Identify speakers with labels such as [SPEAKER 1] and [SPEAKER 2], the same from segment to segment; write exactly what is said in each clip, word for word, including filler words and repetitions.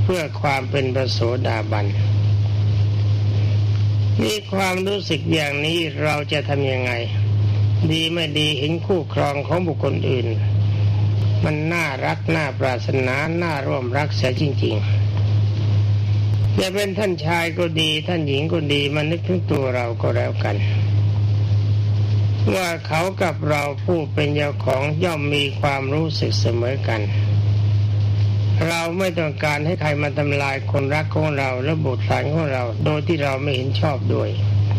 [SPEAKER 1] พื่อความเป็นพระโสดาบันมีความรู้สึกอย่างนี้เราจะทำยังไงดีไม่ดีเห็นคู่ครองของบุคคลอื่นมันน่ารักน่าปรารถนาน่าร่วมรักเสียจริงๆจะเป็นท่านชายก็ดีท่านหญิงก็ดีมันนึกถึงตัวเราก็แล้วกันว่าเขากับเราผู้เป็นเจ้าของย่อมมีความรู้สึกเสมอกันเราไม่ต้องการให้ใครมาทำลายคนรักของเราและบุตรหลานของเราโดยที่เราไม่เห็นชอบด้วย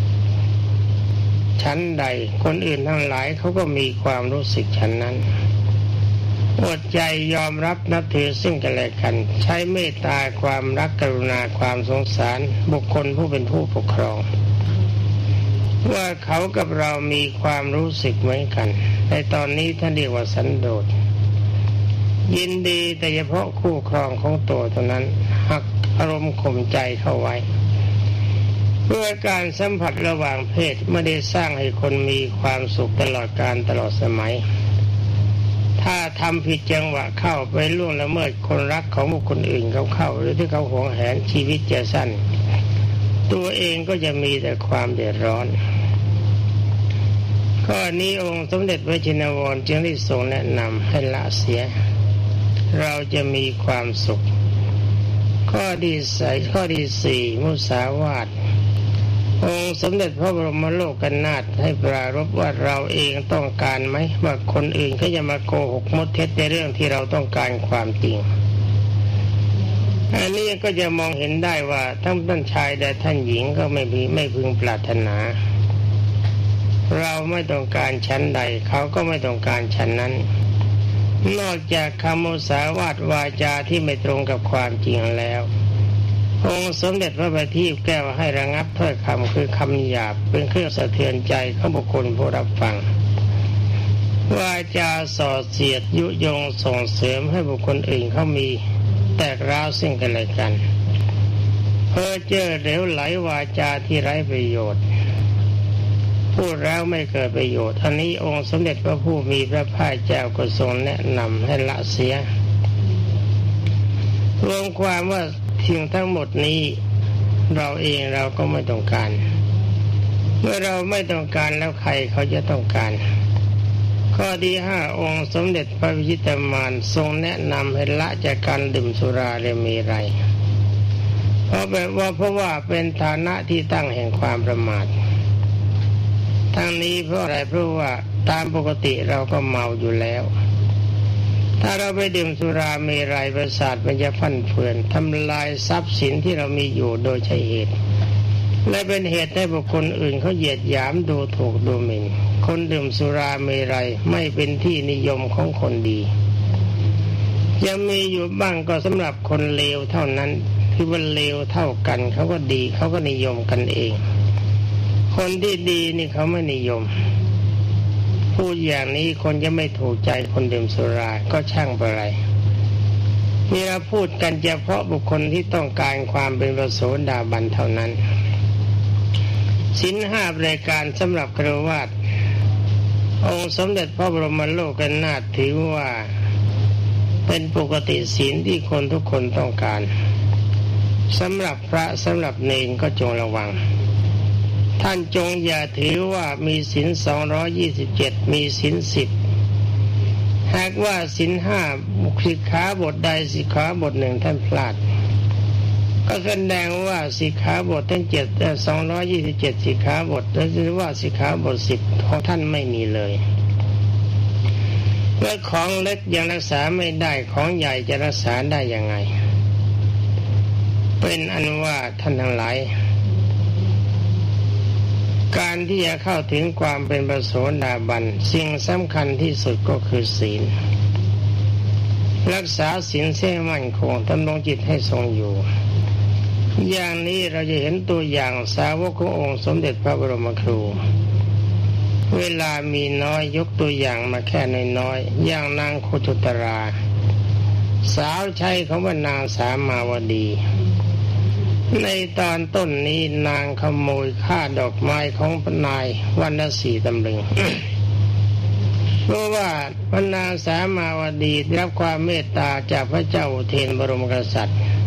[SPEAKER 1] ชั้นใดคนอื่นทั้งหลายเขาก็มีความรู้สึกฉันนั้นอดใจยอมรับนับถือซึ่งกันและกันใช้เมตตาความรักกรุณาความสงสารบุคคลผู้เป็นผู้ปกครองว่าเขากับเรามีความรู้สึกเหมือนกันในตอนนี้ท่านเรียกว่าสันโดษยินดีแต่เฉพาะคู่ครองของตัวเท่านั้นหักอารมณ์ข่มใจเข้าไว้เพื่อการสัมผัสระหว่างเพศไม่ได้สร้างให้คนมีความสุขตลอดกาลตลอดสมัยถ้าทำผิดจังหวะเข้าไปล่วงละเมิดคนรักของบุคคลอื่นเขาเข้าหรือที่เขาหวงแหนชีวิตจะสั้นตัวเองก็จะมีแต่ความเดือดร้อนข้อนี้องค์สมเด็จพระชินวรจึงได้ทรงแนะนำให้ละเสียเราจะมีความสุขข้อที่สี่ข้อที่สี่มุสาวาทองค์สมเด็จพระบรมโลกนาถให้ปรารภว่าเราเองต้องการไหมว่าคนอื่นเขาจะมาโกหกมดเท็จในเรื่องที่เราต้องการความจริงอันนี้ก็จะมองเห็นได้ว่าทั้งท่านชายและท่านหญิงก็ไม่มีไม่พึงปรารถนาเราไม่ต้องการชั้นใดเขาก็ไม่ต้องการชั้นนั้นนอกจากคำมุสาวาทวาจาที่ไม่ตรงกับความจริงแล้วองค์สมเด็จพระบัณฑิตแก้วให้ระงับถ้อยคำคือคำหยาบเป็นเครื่องสะเทือนใจของบุคคลผู้รับฟังวาจาส่อเสียดยุยงส่งเสริมให้บุคคลอื่นเขามีแตกร้าวซึ่งกันและกันเพ้อเจ้อเหลวไหลวาจาที่ไร้ประโยชน์พูดแล้วไม่เกิดประโยชน์อันนี้องค์สมเด็จพระผู้มีพระภาคเจ้าก็ทรงแนะนำให้ละเสียรวมความว่าสิ่งทั้งหมดนี้เราเองเราก็ไม่ต้องการเมื่อเราไม่ต้องการแล้วใครเขาจะต้องการข้อที่ห้าองค์สมเด็จพระวิชิตมารทรงแนะนำให้ละจากการดื่มสุราและเมรัยเพราะแบบว่าเพราะว่าเป็นฐานะที่ตั้งแห่งความประมาททั้งนี้เพราะอะไรเพราะว่าตามปกติเราก็เมาอยู่แล้วถ้าเราไปดื่มสุราเมรัยประสาทมันจะฟั่นเฟือนทำลายทรัพย์สินที่เรามีอยู่โดยใช่เหตุและเป็นเหตุให้บุคคลอื่นเขาเหยียดหยามดูถูกดูหมิ่นคนดื่มสุราเมรัยไม่เป็นที่นิยมของคนดียังมีอยู่บ้างก็สำหรับคนเลวเท่านั้นที่ว่าเลวเท่ากันเขาก็ดีเขาก็นิยมกันเองคนที่ดีนี่เขาไม่นิยมพูดอย่างนี้คนจะไม่ถูกใจคนดื่มสุราก็ช่างไปไรนี่เราพูดกันเฉพาะบุคคลที่ต้องการความเป็นพระโสดาบันเท่านั้นศีลห้ารายการสำหรับฆราวาสองค์สมเด็จพระบรมโลกนาถถือว่าเป็นปกติศีลที่คนทุกคนต้องการสำหรับพระสำหรับเณรก็จงระวังท่านจงอย่าถือว่ามีศีลสองร้อยยี่สิบเจ็ดมีศีลสิบหากว่าศีลห้าสิกขาบทใดสิกขาบทหนึ่งท่านพลาดก็แสดงว่าสิกขาบททั้งเจ็ดสองร้อยยี่สิบเจ็ดสิกขาบทหรือว่าสิกขาบทสิบของท่านไม่มีเลยเมื่อของเล็กยังรักษาไม่ได้ของใหญ่จะรักษาได้ยังไงเป็นอันว่าท่านทั้งหลายการที่จะเข้าถึงความเป็นพระโสดาบันสิ่งสำคัญที่สุดก็คือศีลรักษาศีลเสียมั่นคงดำรงจิตให้ทรงอยู่อย่างนี้เราจะเห็นตัวอย่างสาวกขององค์สมเด็จพระบรมครูเวลามีน้อยยกตัวอย่างมาแค่น้อยๆอย่างนางโคจุตราสาวใช้คำว่านางสามาวดีในตอนต้นนี้นางขโมยค่าดอกไม้ของพระนายวันละสี่ตำลึง เพราะว่าพระนางสามาวดีได้รับความเมตตาจากพระเจ้าอุเทนบรมกษัตริย์